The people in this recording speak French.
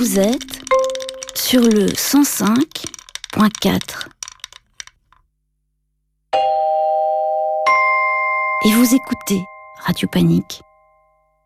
vous êtes sur le 105.4 et vous écoutez Radio Panique.